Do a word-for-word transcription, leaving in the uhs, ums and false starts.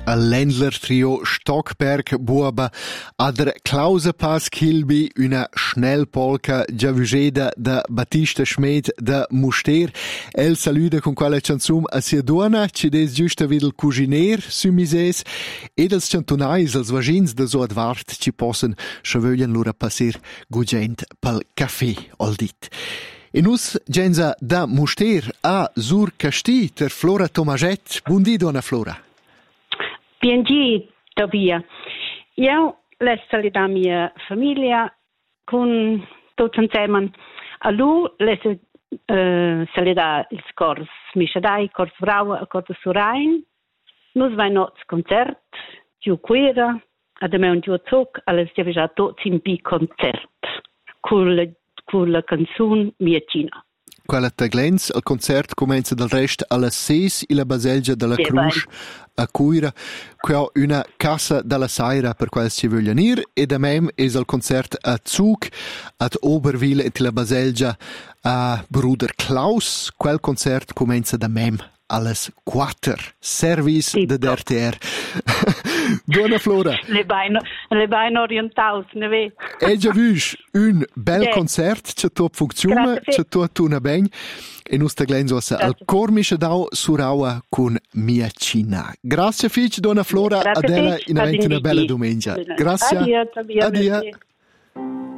al Ländler Trio Stockberg Buoba adr Klausa Pass Kilby una Schnellpolka già vugeda da Battista Schmed da Muster. El saluda con quella canzum a sia dona, ci des giusta vid il cuginer su mises ed els cantonais, els vagins de so advart ci possen schaveglian lura passer gugent pel caffè al dit. E nus genza da Muster a Sur Casti ter Flora Tomaget. Buondì, donna Flora. Buondì, Tobia. Io lesta li da mia famiglia con tutti insieme. A lui lesta uh, se li da il scors Mischadai, Cors Vraua e Cors Surain. Nus vai nots concert, giù quera, ad me un giù zuc, alles ja già tutti in bi concert. Con con la canzone Mia Cina. Quella taglens, il concert comincia dal resto alle seis in la Baselgia della Sì, Cruz a Cuira, qui ho una casa della Saira per quale si vogliono ir, e da mem è il concert a Zug, ad Oberwil e la Baselgia a Bruder Klaus. Quel concert comincia da mem alles quattro. Service Sì, de D R T R. Buona Flora. Le bain, le bain orientaus, ne ve. E già visto un bel Yeah. concert, c'è tutto funziona, Grazie. c'è tutto una ben, e noi sta glenzo al cormische dau suraua con Mia Cina. Grazie fic, donna Flora, Grazie adela fic, in avanti una ad bella inviti. domenica. Grazie. Addio, Tobia, Addio. merci.